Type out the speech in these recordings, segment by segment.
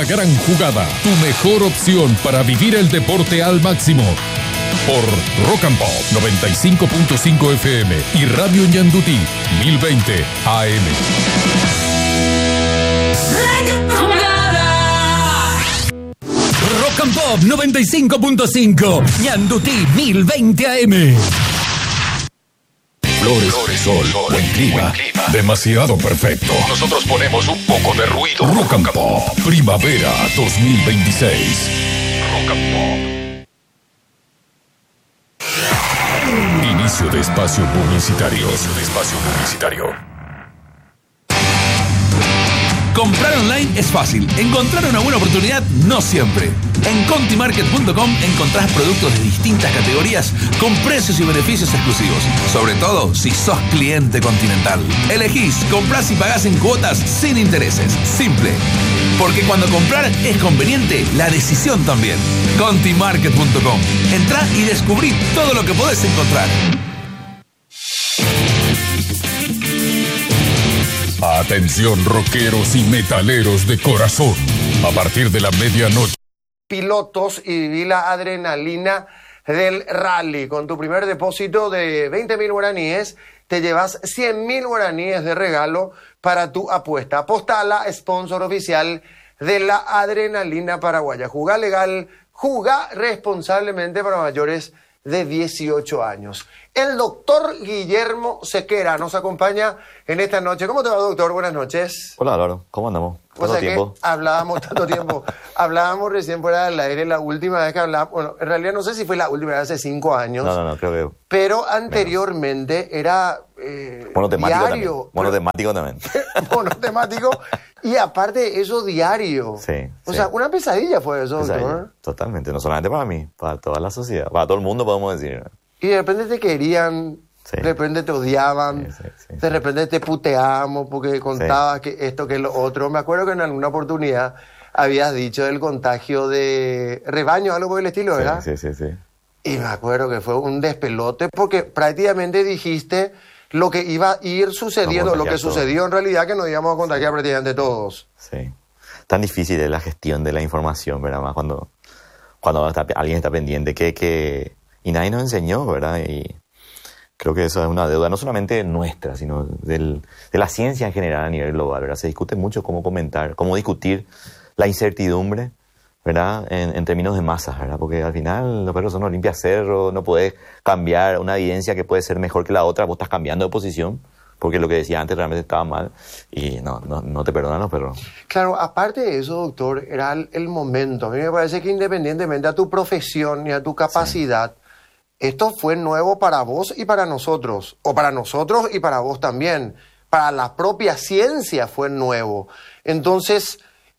La Gran Jugada, tu mejor opción para vivir el deporte al máximo. Por Rock and Pop 95.5 FM y Radio Ñandutí 1020 AM. Rock and Pop 95.5 Ñandutí 1020 AM. Flores, sol, buen clima. Demasiado perfecto. Nosotros ponemos un poco de ruido. Rock and Pop, primavera 2026. Rock and Pop. Inicio de espacio publicitario. Comprar online es fácil. Encontrar una buena oportunidad no siempre. En contimarket.com encontrás productos de distintas categorías con precios y beneficios exclusivos. Sobre todo si sos cliente Continental. Elegís, comprás y pagás en cuotas sin intereses. Simple. Porque cuando comprar es conveniente, la decisión también. Contimarket.com. Entrá y descubrí todo lo que podés encontrar. Atención, rockeros y metaleros de corazón. A partir de la medianoche. Pilotos y viví la adrenalina del rally. Con tu primer depósito de 20.000 guaraníes, te llevas 100.000 guaraníes de regalo para tu apuesta. Apostala, sponsor oficial de la adrenalina paraguaya. Jugá legal, jugá responsablemente para mayores de 18 años. El doctor Guillermo Sequera nos acompaña en esta noche. ¿Cómo te va, doctor? Buenas noches. Hola, Álvaro. ¿Cómo andamos? ¿Cuánto tiempo? Hablábamos tanto tiempo. Hablábamos recién fuera del aire la última vez que hablábamos. Bueno, en realidad no sé si fue la última vez, hace 5 años. No, creo que... Pero anteriormente era monotemático diario. También. Monotemático también. Monotemático. Y aparte eso diario. Sí. O sea, una pesadilla fue eso, doctor. Totalmente. No solamente para mí, para toda la sociedad. Para todo el mundo podemos decir. Y de repente te querían, sí. De repente te odiaban, sí. De repente te puteamos porque contabas que esto, que lo otro. Me acuerdo que en alguna oportunidad habías dicho del contagio de rebaño, algo por el estilo, ¿verdad? Sí. Y me acuerdo que fue un despelote porque prácticamente dijiste lo que iba a ir sucediendo, lo que sucedió en realidad, que nos íbamos a contagiar prácticamente todos. Sí. Tan difícil es la gestión de la información, ¿verdad? Más cuando alguien está pendiente, y nadie nos enseñó, ¿verdad? Y creo que eso es una deuda no solamente nuestra, sino de la ciencia en general a nivel global, ¿verdad? Se discute mucho cómo discutir la incertidumbre, ¿verdad? En términos de masas, ¿verdad? Porque al final los perros son los limpiacerros, no puedes cambiar una evidencia que puede ser mejor que la otra, vos estás cambiando de posición, porque lo que decía antes realmente estaba mal, y no te perdonan los perros. Claro, aparte de eso, doctor, era el momento. A mí me parece que independientemente a tu profesión y a tu capacidad, esto fue nuevo para vos y para nosotros, o para nosotros y para vos también. Para la propia ciencia fue nuevo. Entonces,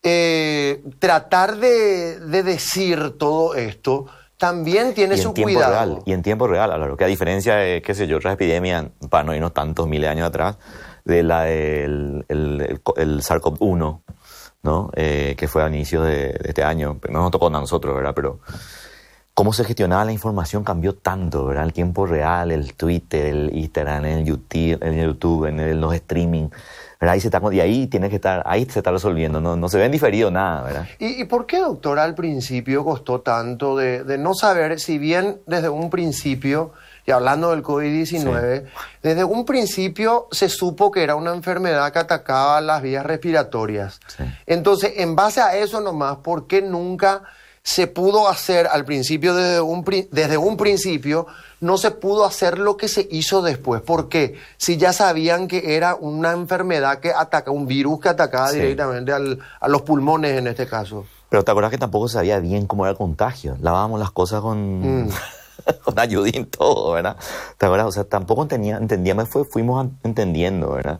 tratar de decir todo esto también tiene su cuidado. Y en tiempo real, Álvaro, que a diferencia de, qué sé yo, otras epidemias, para no irnos tantos miles de años atrás, de la del el SARS-CoV-1, ¿no? Que fue a inicios de este año, no nos tocó a nosotros, ¿verdad? Pero cómo se gestionaba la información cambió tanto, ¿verdad? El tiempo real, el Twitter, el Instagram, el YouTube, en los streaming, ¿verdad? Ahí tiene que estar, ahí se está resolviendo, no se ve en diferido nada, ¿verdad? ¿Y por qué, doctor, al principio costó tanto de no saber, si bien desde un principio, y hablando del COVID-19, desde un principio se supo que era una enfermedad que atacaba las vías respiratorias? Sí. Entonces, en base a eso nomás, ¿por qué nunca se pudo hacer al principio, desde un principio, no se pudo hacer lo que se hizo después? ¿Por qué? Si ya sabían que era una enfermedad que ataca, un virus que atacaba directamente a los pulmones en este caso. Pero te acuerdas que tampoco se sabía bien cómo era el contagio. Lavábamos las cosas con ayudín, todo, ¿verdad? ¿Te acuerdas? O sea, tampoco entendíamos, fuimos entendiendo, ¿verdad?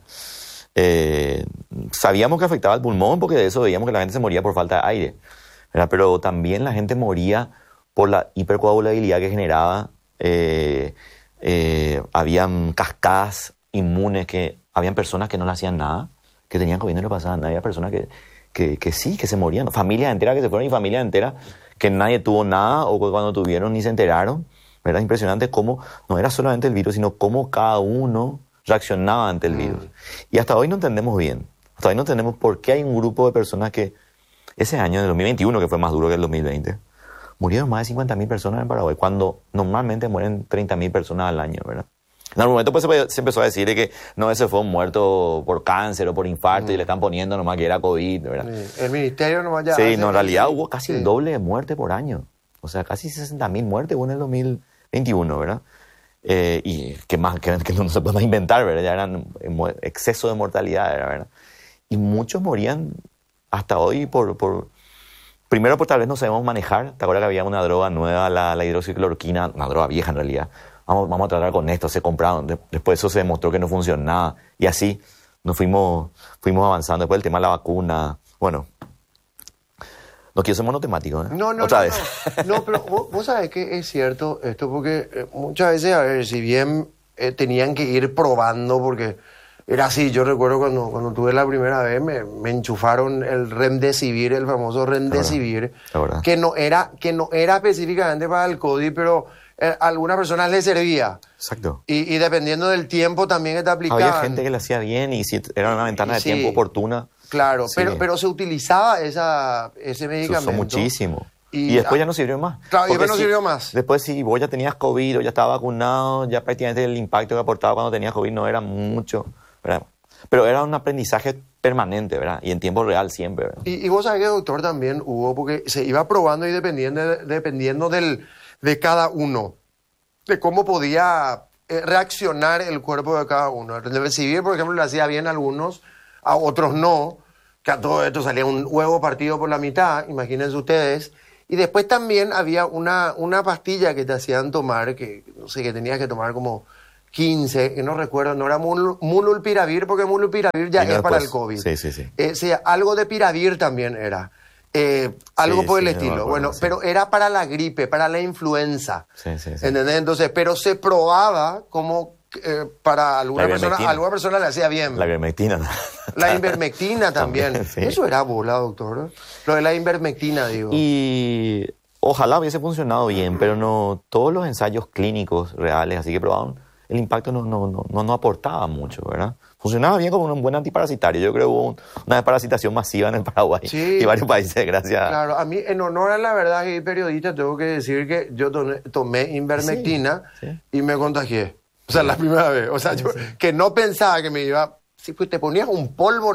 Sabíamos que afectaba al pulmón porque de eso veíamos que la gente se moría por falta de aire, ¿verdad? Pero también la gente moría por la hipercoagulabilidad que generaba. Habían cascadas inmunes, que habían personas que no le hacían nada, que tenían COVID y no le pasaba nada. Había personas que sí, que se morían. Familias enteras que se fueron y familias enteras que nadie tuvo nada, o que cuando tuvieron ni se enteraron. Era impresionante cómo no era solamente el virus, sino cómo cada uno reaccionaba ante el virus. Y hasta hoy no entendemos bien. Hasta hoy no entendemos por qué hay un grupo de personas que ese año, en el 2021, que fue más duro que el 2020, murieron más de 50.000 personas en Paraguay, cuando normalmente mueren 30.000 personas al año, ¿verdad? En algún momento pues, se empezó a decir de que no, ese fue un muerto por cáncer o por infarto y le están poniendo nomás que era COVID, ¿verdad? Sí. El ministerio nomás ya... Sí, no, en realidad hubo casi el doble de muerte por año. O sea, casi 60.000 muertes hubo en el 2021, ¿verdad? Y que más que no se puede más inventar, ¿verdad? Ya eran exceso de mortalidad, ¿verdad? Y muchos morían hasta hoy primero por tal vez no sabemos manejar. ¿Te acuerdas que había una droga nueva, la hidroxicloroquina, una droga vieja en realidad? Vamos a tratar con esto, se compraron. Después eso se demostró que no funcionaba. Y así nos fuimos avanzando. Después el tema de la vacuna. Bueno, no quiero ser monotemático, ¿eh? No, Otra vez. No, pero vos sabés que es cierto esto, porque muchas veces, a ver, si bien tenían que ir probando, porque era así. Yo recuerdo cuando tuve la primera vez, me enchufaron el Remdesivir, el famoso Remdesivir, que no era específicamente para el COVID, pero a algunas personas les servía. Exacto. Y dependiendo del tiempo también que te aplicaban. Había gente que le hacía bien y si era una ventana de tiempo oportuna. Claro, sí. pero se utilizaba ese medicamento. Se usó muchísimo. Y después ya no sirvió más. Claro, y después no sirvió más. Después si vos ya tenías COVID o ya estabas vacunado, ya prácticamente el impacto que aportaba cuando tenías COVID no era mucho, ¿verdad? Pero era un aprendizaje permanente, ¿verdad? Y en tiempo real siempre, ¿verdad? Y vos sabés que, doctor, también hubo, porque se iba probando y dependiendo de cada uno, de cómo podía reaccionar el cuerpo de cada uno. El Remdesivir, por ejemplo, le hacía bien a algunos, a otros no, que a todo esto salía un huevo partido por la mitad, imagínense ustedes. Y después también había una pastilla que te hacían tomar, que no sé, que tenías que tomar como 15, que no recuerdo, no era Molnupiravir, porque Molnupiravir ya es para el COVID. Sí. Algo de Piravir también era. Algo por el estilo. Bueno, pero era para la gripe, para la influenza. Sí. ¿Entendés? Entonces, pero se probaba como para alguna persona le hacía bien. La ivermectina. La ivermectina también. Sí. Eso era bola, doctor. Lo de la ivermectina, digo. Y ojalá hubiese funcionado bien, pero no todos los ensayos clínicos reales, así que probaron, el impacto no aportaba mucho, ¿verdad? Funcionaba bien como un buen antiparasitario. Yo creo que hubo una desparasitación masiva en el Paraguay y varios países, gracias. Claro, a mí, en honor a la verdad que soy periodista, tengo que decir que yo tomé ivermectina y me contagié. O sea, la primera vez. O sea, yo que no pensaba que me iba... Sí, pues te ponías un polvo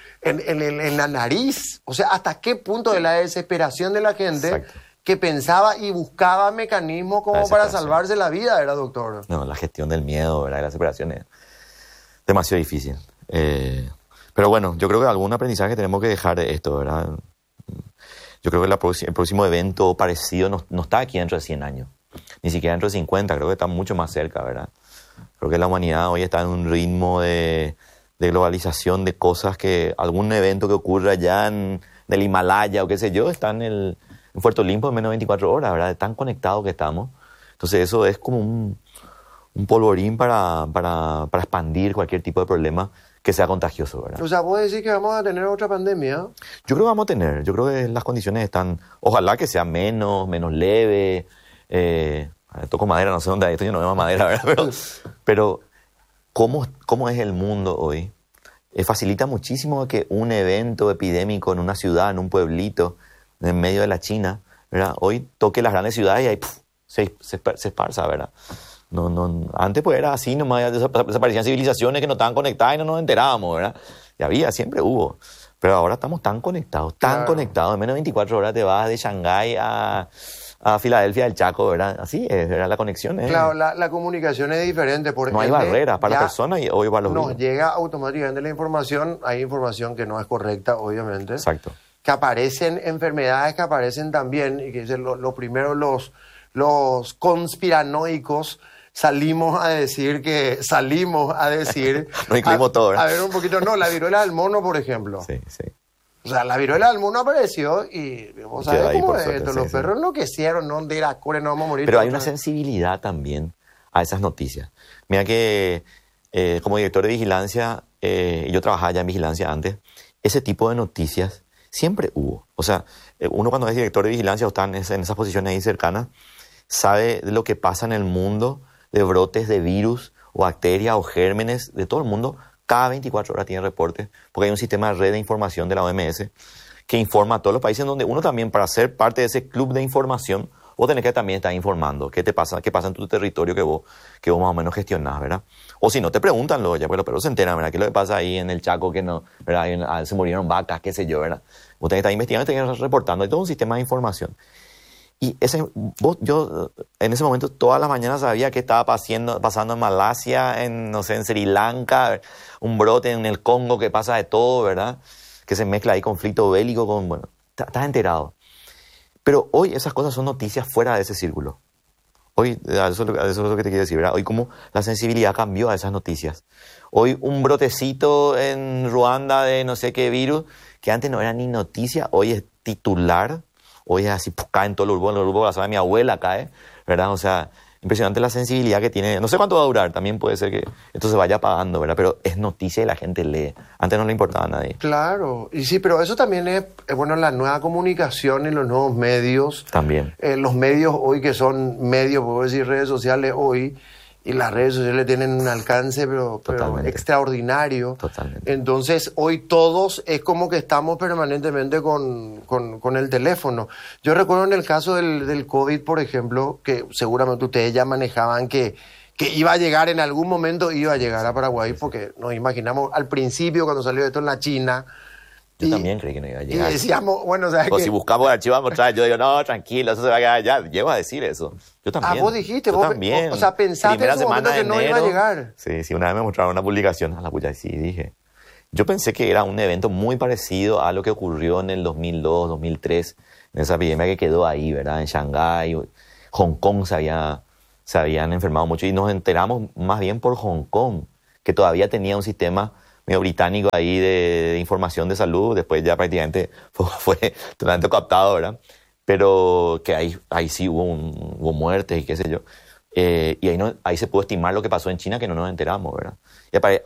en la nariz. O sea, ¿hasta qué punto de la desesperación de la gente que pensaba y buscaba mecanismos como para salvarse la vida, era, doctor? No, la gestión del miedo, ¿verdad? La desesperación es demasiado difícil. Pero bueno, yo creo que algún aprendizaje tenemos que dejar de esto, ¿verdad? Yo creo que el próximo evento parecido no está aquí dentro de 100 años. Ni siquiera dentro de 50, creo que está mucho más cerca, ¿verdad? Creo que la humanidad hoy está en un ritmo de globalización de cosas que algún evento que ocurra allá en el Himalaya o qué sé yo, está en Puerto Limpo en menos de 24 horas, ¿verdad? Tan conectados que estamos. Entonces eso es como un polvorín para expandir cualquier tipo de problema que sea contagioso, ¿verdad? O sea, ¿vos decís que vamos a tener otra pandemia? Yo creo que vamos a tener. Yo creo que las condiciones están... Ojalá que sea menos leve. Toco madera, no sé dónde hay esto, yo no veo madera, ¿verdad? Pero ¿cómo es el mundo hoy? Facilita muchísimo que un evento epidémico en una ciudad, en un pueblito, en medio de la China, ¿verdad? Hoy toque las grandes ciudades y ahí se esparza, ¿verdad? No, antes pues era así, nomás desaparecían civilizaciones que no estaban conectadas y no nos enterábamos, ¿verdad? Y siempre hubo. Pero ahora estamos tan conectados, en menos de 24 horas te vas de Shanghái a Filadelfia del Chaco, ¿verdad? Así es, ¿verdad? La conexión es... Claro, la comunicación es diferente. No hay barreras para las personas y hoy para los virus. Nos llega automáticamente la información, hay información que no es correcta, obviamente. Exacto. Que aparecen enfermedades que aparecen también, y que dicen lo primero los conspiranoicos salimos a decir... Nos incluimos todos, ¿verdad? A ver un poquito, la viruela del mono, por ejemplo. Sí. O sea, la viruela del mono apareció y vos sabés cómo es esto. Los perros enloquecieron, no de la cura, no vamos a morir. Pero hay una sensibilidad también a esas noticias. Mira que como director de vigilancia, yo trabajaba ya en vigilancia antes, ese tipo de noticias siempre hubo. O sea, uno cuando es director de vigilancia o está en esas posiciones ahí cercanas, sabe de lo que pasa en el mundo, de brotes de virus o bacterias o gérmenes de todo el mundo. Cada 24 horas tiene reportes, porque hay un sistema de red de información de la OMS que informa a todos los países, donde uno también, para ser parte de ese club de información, vos tenés que también estar informando qué pasa en tu territorio que vos más o menos gestionás, ¿verdad? O si no, te preguntan luego ya, porque los perros se enteran, ¿verdad? ¿Qué es lo que pasa ahí en el Chaco? Que no, ¿verdad? Se murieron vacas, qué sé yo, ¿verdad? Vos tenés que estar investigando, tenés que estar reportando. Hay todo un sistema de información. Y yo en ese momento todas las mañanas sabía qué estaba pasando en Malasia, no sé, en Sri Lanka, un brote en el Congo que pasa de todo, ¿verdad? Que se mezcla ahí conflicto bélico con, bueno, estás enterado. Pero hoy esas cosas son noticias fuera de ese círculo. Hoy, eso es lo que te quiero decir, ¿verdad? Hoy como la sensibilidad cambió a esas noticias. Hoy un brotecito en Ruanda de no sé qué virus, que antes no era ni noticia, hoy es titular. Hoy es así, cae en todo el urbo, la sabe mi abuela cae, ¿verdad? O sea, impresionante la sensibilidad que tiene. No sé cuánto va a durar, también puede ser que esto se vaya apagando, ¿verdad? Pero es noticia y la gente lee. Antes no le importaba a nadie. Claro, y sí, pero eso también es bueno, la nueva comunicación y los nuevos medios. También. Los medios hoy que son medios, puedo decir redes sociales hoy, y las redes sociales tienen un alcance pero extraordinario. Totalmente. Entonces hoy todos es como que estamos permanentemente con el teléfono. Yo recuerdo en el caso del COVID, por ejemplo, que seguramente ustedes ya manejaban que iba a llegar en algún momento, iba a llegar a Paraguay, porque nos imaginamos al principio cuando salió esto en la China. Yo también creí que no iba a llegar. Y decíamos, bueno, o sea, si buscamos el archivo, vamos a mostrar. Yo digo, no, tranquilo, eso se va a quedar ya. Llego a decir eso. Yo también. Vos dijiste, yo también. O sea, pensaste en ese momento que no iba a llegar. Sí, una vez me mostraron una publicación a la puya, sí, dije. Yo pensé que era un evento muy parecido a lo que ocurrió en el 2002, 2003, en esa epidemia que quedó ahí, ¿verdad? En Shanghái, Hong Kong se habían enfermado mucho y nos enteramos más bien por Hong Kong, que todavía tenía un sistema medio británico ahí de información de salud. Después ya prácticamente fue totalmente captado, ¿verdad? Pero que ahí sí hubo muertes y qué sé yo. Y ahí se pudo estimar lo que pasó en China, que no nos enteramos, ¿verdad? Y